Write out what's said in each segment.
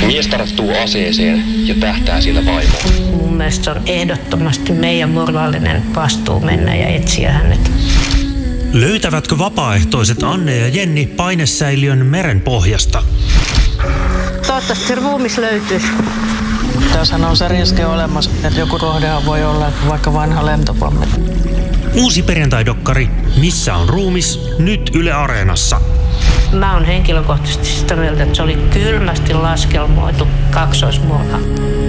Mies tarttuu aseeseen ja tähtää sillä vaimoon. Mun mielestä se on ehdottomasti meidän moraalinen vastuu mennä ja etsiä hänet. Löytävätkö vapaaehtoiset Anne ja Jenni painesäiliön meren pohjasta? Toivottavasti se ruumis löytyisi. Tässähän on se riski olemassa, että joku rohdehan voi olla vaikka vanha lentopommi. Uusi perjantai-dokkari Missä on ruumis? Nyt Yle Areenassa. Mä oon henkilökohtaisesti sitä mieltä, että se oli kylmästi laskelmoitu kaksoismurha.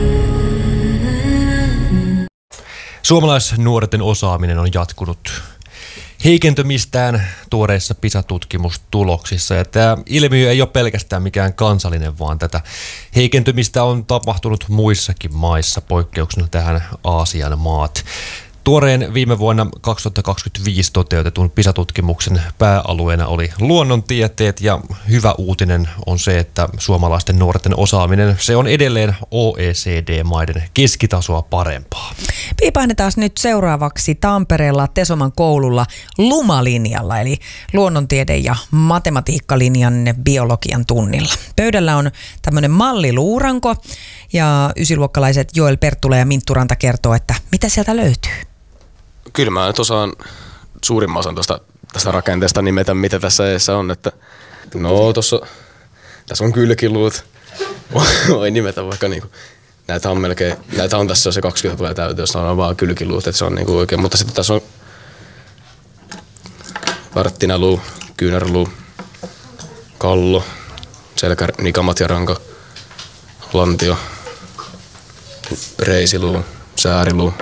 Suomalaisnuorten osaaminen on jatkunut heikentymistään tuoreissa PISA-tutkimustuloksissa. Ja tämä ilmiö ei ole pelkästään mikään kansallinen, vaan tätä heikentymistä on tapahtunut muissakin maissa, poikkeuksena tähän Aasian maat. Tuoreen viime vuonna 2025 toteutetun PISA-tutkimuksen pääalueena oli luonnontieteet, ja hyvä uutinen on se, että suomalaisten nuorten osaaminen se on edelleen OECD-maiden keskitasoa parempaa. Piipahdetaan nyt seuraavaksi Tampereella Tesoman koululla LUMA-linjalla, eli luonnontiede- ja matematiikkalinjan biologian tunnilla. Pöydällä on tämmöinen malliluuranko, ja ysiluokkalaiset Joel Perttula ja Minttu Ranta kertoo, että mitä sieltä löytyy. Kyllä mä nyt osaan suurimman osan tästä rakenteesta nimetä, mitä tässä edessä on. Että, no tässä on kylkiluut. Voi nimetä vaikka niinku. Näitä on tässä se 20 tulee täytyy, jos on vaan kylkiluut, että se on niinku oikein. Mutta sitten tässä on varttinaluu, kyynärluu, kallo, nikamat ja ranka, lantio, reisiluu, sääriluu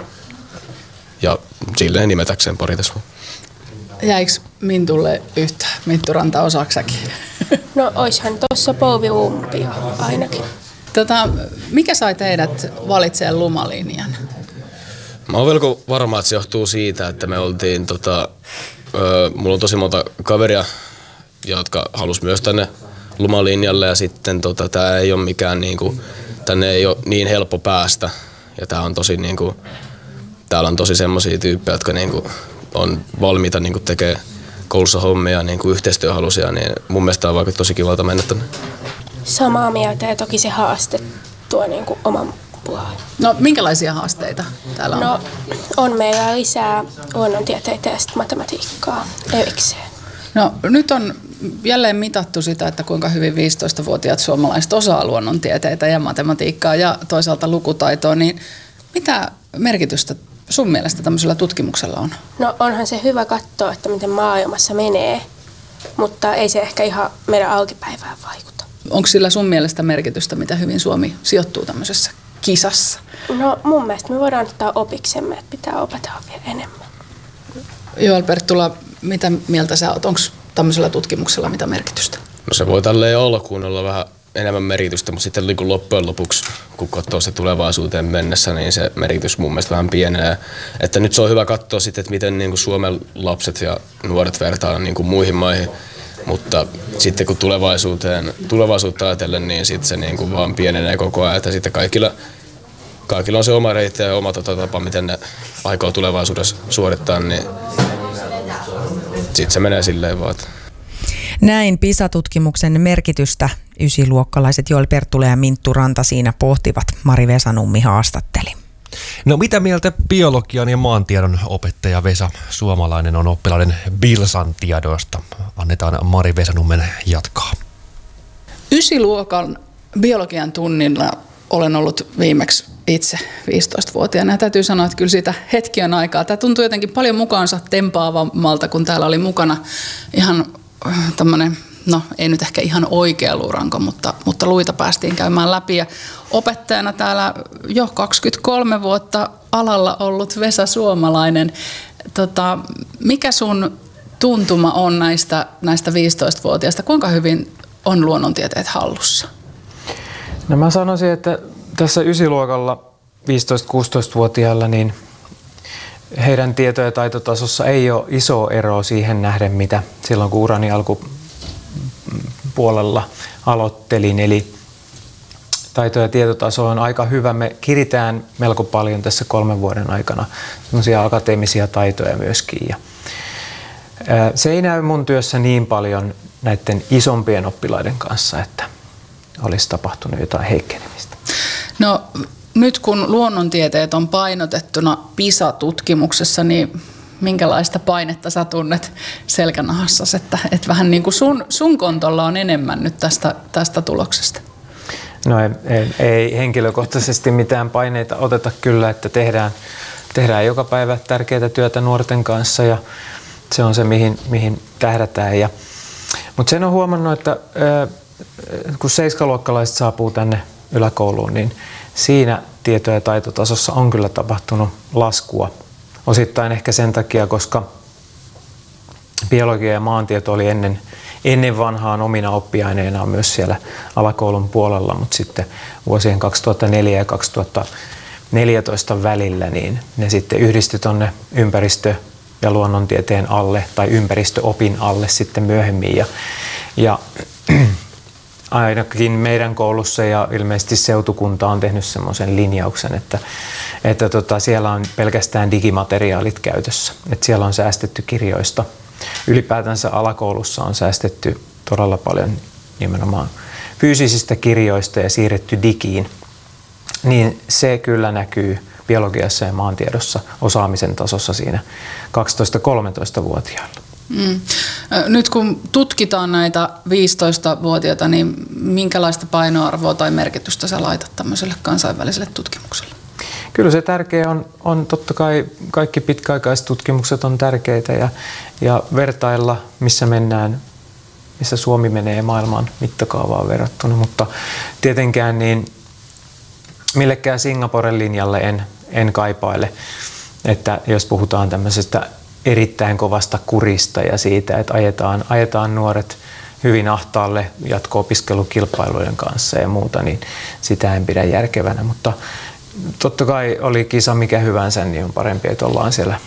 ja silleen nimetäkseen pari tässä. Jäikö Mintulle yhtä? Minttu Ranta, osaako säkin? No oishan tuossa polviumpia ainakin. Mikä sai teidät valitsemaan LUMA-linjan? Mä oon velko varma, että se johtuu siitä, että me oltiin mulla on tosi monta kaveria, jotka halus myös tänne LUMA-linjalle, ja sitten tää ei ole mikään niinku, tänne ei ole niin helppo päästä, ja tää on tosi niinku, täällä on tosi semmosia tyyppejä, jotka niinku on valmiita niinku tekee koulussa hommia, niinku yhteistyöhalusia, niin mun mielestä on vaikka tosi kivalta mennä tänne. Samaa mieltä, ja toki se haaste tuo niinku oman puolen. No minkälaisia haasteita täällä on? No on meillä lisää luonnontieteitä ja matematiikkaa erikseen. No nyt on jälleen mitattu sitä, että kuinka hyvin 15-vuotiaat suomalaiset osaa luonnontieteitä ja matematiikkaa ja toisaalta lukutaitoa, niin mitä merkitystä sun mielestä tämmöisellä tutkimuksella on? No onhan se hyvä katsoa, että miten maailmassa menee, mutta ei se ehkä ihan meidän alkipäivään vaikuta. Onko sillä sun mielestä merkitystä, mitä hyvin Suomi sijoittuu tämmöisessä kisassa? No mun mielestä me voidaan ottaa opiksemme, että pitää opetella vielä enemmän. Joel Perttula, mitä mieltä sä oot? Onko tämmöisellä tutkimuksella mitä merkitystä? No se voi tälleen alkuun olla vähän enemmän merkitystä, mutta sitten niin loppujen lopuksi, kun katsoo se tulevaisuuteen mennessä, niin se merkitys mun mielestä vähän pienenee. Että nyt se on hyvä katsoa sitten, että miten niin kuin Suomen lapset ja nuoret vertaa niin kuin muihin maihin. Mutta sitten kun tulevaisuutta ajatellen, niin sitten se niin kuin vaan pienenee koko ajan. Että sitten kaikilla on se oma reitti ja oma tapa, miten ne aikoo tulevaisuudessa suorittaa, niin sitten se menee silleen vaan. Näin PISA-tutkimuksen merkitystä ysiluokkalaiset Joel Perttula ja Minttu Ranta siinä pohtivat. Mari Vesanummi haastatteli. No mitä mieltä biologian ja maantiedon opettaja Vesa Suomalainen on oppilaiden Bilsan tiedoista? Annetaan Mari Vesanummen jatkaa. Ysiluokan biologian tunnilla olen ollut viimeksi itse 15-vuotiaana. Ja täytyy sanoa, että kyllä siitä hetki on aikaa. Tämä tuntuu jotenkin paljon mukaansa tempaavammalta, kun täällä oli mukana ihan tämmöinen, no ei nyt ehkä ihan oikea luuranko, mutta luita päästiin käymään läpi. Ja opettajana täällä jo 23 vuotta alalla ollut Vesa Suomalainen. Mikä sun tuntuma on näistä 15-vuotiaista? Kuinka hyvin on luonnontieteet hallussa? No mä sanoisin, että tässä ysiluokalla 15-16-vuotiailla niin heidän tieto- ja taitotasossa ei ole iso ero siihen nähden, mitä silloin kun urani alkupuolella aloittelin. Eli taito- ja tietotaso on aika hyvä. Me kiritään melko paljon tässä 3 vuoden aikana sellaisia akateemisia taitoja myöskin. Ja se ei näy mun työssä niin paljon näiden isompien oppilaiden kanssa, että olisi tapahtunut jotain heikkenemistä. No nyt kun luonnontieteet on painotettuna PISA-tutkimuksessa, niin minkälaista painetta sä tunnet selkänahassasi, että vähän niin kuin sun kontolla on enemmän nyt tästä tuloksesta? No ei henkilökohtaisesti mitään paineita oteta kyllä, että tehdään joka päivä tärkeää työtä nuorten kanssa ja se on se, mihin tähdätään. Mutta sen on huomannut, että kun 7-luokkalaiset saapuu tänne yläkouluun, niin siinä tieto- ja taitotasossa on kyllä tapahtunut laskua. Osittain ehkä sen takia, koska biologia ja maantieto oli ennen vanhaan omina oppiaineina myös siellä alakoulun puolella, mutta sitten vuosien 2004 ja 2014 välillä niin ne sitten yhdistyi tuonne ympäristö- ja luonnontieteen alle tai ympäristöopin alle sitten myöhemmin. Ja ainakin meidän koulussa ja ilmeisesti seutukunta on tehnyt semmoisen linjauksen, että siellä on pelkästään digimateriaalit käytössä. Että siellä on säästetty kirjoista. Ylipäätänsä alakoulussa on säästetty todella paljon nimenomaan fyysisistä kirjoista ja siirretty digiin. Niin se kyllä näkyy biologiassa ja maantiedossa osaamisen tasossa siinä 12-13-vuotiailla. Nyt kun tutkitaan näitä 15-vuotiaita, niin minkälaista painoarvoa tai merkitystä sä laitat tämmöiselle kansainväliselle tutkimukselle? Kyllä se tärkeä on totta kai, kaikki pitkäaikaistutkimukset on tärkeitä ja vertailla, missä mennään, missä Suomi menee maailman mittakaavaan verrattuna, mutta tietenkään niin millekään Singaporen linjalle en kaipaile, että jos puhutaan tämmöisestä erittäin kovasta kurista ja siitä, että ajetaan nuoret hyvin ahtaalle jatko-opiskelukilpailujen kanssa ja muuta, niin sitä en pidä järkevänä, mutta totta kai oli kisa mikä hyvänsä, niin on parempi, että ollaan siellä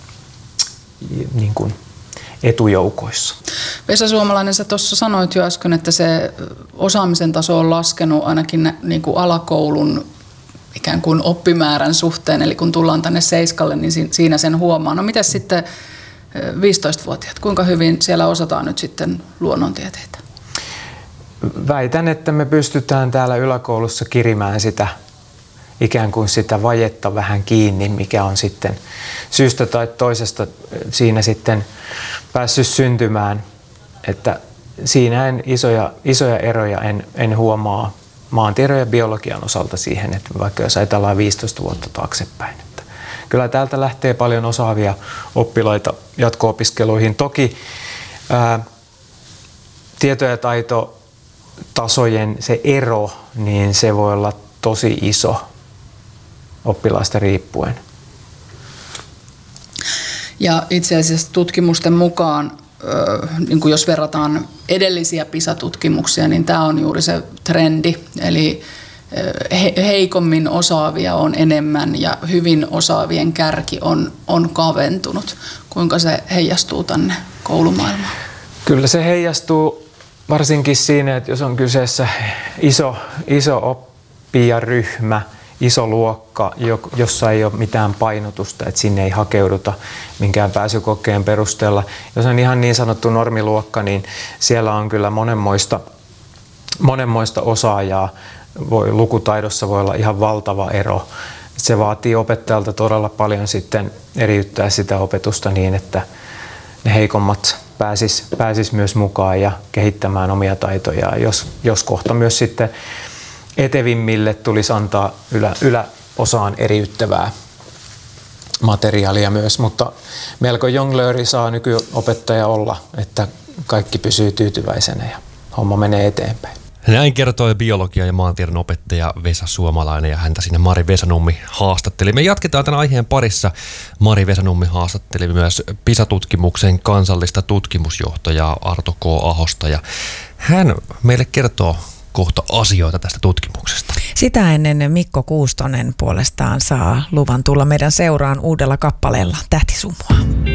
niin kuin etujoukoissa. Vesa Suomalainen, sä tuossa sanoit jo äsken, että se osaamisen taso on laskenut ainakin niin kuin alakoulun ikään kuin oppimäärän suhteen, eli kun tullaan tänne 7:lle, niin siinä sen huomaa. No mitäs sitten 15-vuotiaat, kuinka hyvin siellä osataan nyt sitten luonnontieteitä? Väitän, että me pystytään täällä yläkoulussa kirimään sitä ikään kuin sitä vajetta vähän kiinni, mikä on sitten syystä tai toisesta siinä sitten päässyt syntymään, että siinä isoja eroja en huomaa maantiedon ja biologian osalta siihen, että vaikka jos ajatellaan 15 vuotta taaksepäin. Että kyllä täältä lähtee paljon osaavia oppilaita jatko-opiskeluihin. Toki tieto- ja taitotasojen se ero, niin se voi olla tosi iso oppilaista riippuen. Ja itse asiassa tutkimusten mukaan, niin kuin jos verrataan edellisiä PISA-tutkimuksia, niin tämä on juuri se trendi. Eli heikommin osaavia on enemmän ja hyvin osaavien kärki on kaventunut. Kuinka se heijastuu tänne koulumaailmaan? Kyllä se heijastuu varsinkin siinä, että jos on kyseessä iso oppijaryhmä, iso luokka, jossa ei ole mitään painotusta, että sinne ei hakeuduta minkään pääsykokeen perusteella. Jos on ihan niin sanottu normiluokka, niin siellä on kyllä monenmoista osaajaa. Lukutaidossa voi olla ihan valtava ero. Se vaatii opettajalta todella paljon sitten eriyttää sitä opetusta niin, että ne heikommat pääsis myös mukaan ja kehittämään omia taitojaan, jos kohta myös sitten etevimmille tulisi antaa yläosaan eriyttävää materiaalia myös, mutta melko jonglööri saa nykyopettaja olla, että kaikki pysyy tyytyväisenä ja homma menee eteenpäin. Näin kertoi biologia- ja maantiedon opettaja Vesa Suomalainen ja häntä sinne Mari Vesanummi haastatteli. Me jatketaan tämän aiheen parissa. Mari Vesanummi haastatteli myös PISA-tutkimuksen kansallista tutkimusjohtajaa Arto K. Ahosta ja hän meille kertoo kohta asioita tästä tutkimuksesta. Sitä ennen Mikko Kuustonen puolestaan saa luvan tulla meidän seuraan uudella kappaleella Tähtisumua.